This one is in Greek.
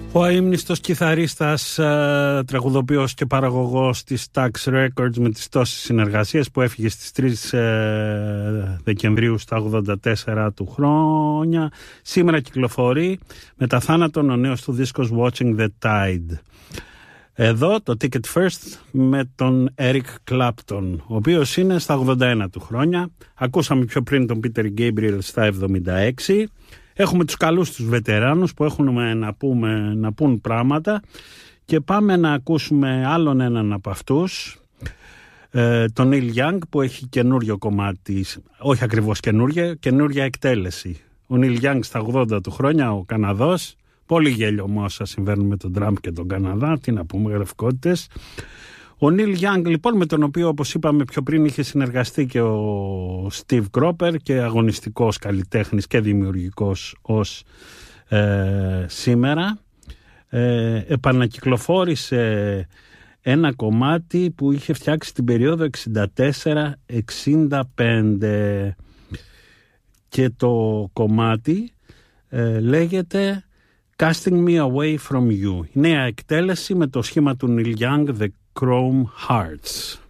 Ο αείμνηστος κιθαρίστας, τραγουδοποιός και παραγωγός της Stax Records με τις τόσες συνεργασίες που έφυγε στις 3 Δεκεμβρίου στα 84 του χρόνια, σήμερα κυκλοφορεί με θάνατον ο νέος του δίσκος Watching the Tide. Εδώ το Ticket First με τον Eric Clapton, ο οποίος είναι στα 81 του χρόνια. Ακούσαμε πιο πριν τον Peter Gabriel στα 76. Έχουμε τους καλούς τους βετεράνους που έχουν να πούν πράγματα και πάμε να ακούσουμε άλλον έναν από αυτούς, τον Neil Young, που έχει καινούριο κομμάτι, όχι ακριβώς καινούρια εκτέλεση. Ο Neil Young στα 80 του χρόνια, ο Καναδός, πολύ γέλιο με όσα συμβαίνουν με τον Τραμπ και τον Καναδά, τι να πούμε, γραφικότητες. Ο Neil Young, λοιπόν, με τον οποίο, όπως είπαμε πιο πριν, είχε συνεργαστεί και ο Steve Cropper και αγωνιστικός καλλιτέχνης και δημιουργικός ως σήμερα, επανακυκλοφόρησε ένα κομμάτι που είχε φτιάξει την περίοδο 64-65 και το κομμάτι λέγεται Casting Me Away From You. Η νέα εκτέλεση με το σχήμα του Neil Young, The Chrome Hearts.